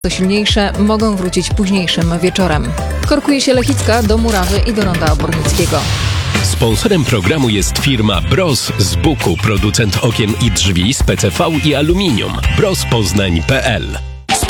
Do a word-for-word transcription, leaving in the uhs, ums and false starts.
To silniejsze mogą wrócić późniejszym wieczorem. Korkuje się Lechicka do Murawy i do Ronda Obornickiego. Sponsorem programu jest firma Bros z Buku, producent okien i drzwi z P C V i aluminium. bros poznań kropka p l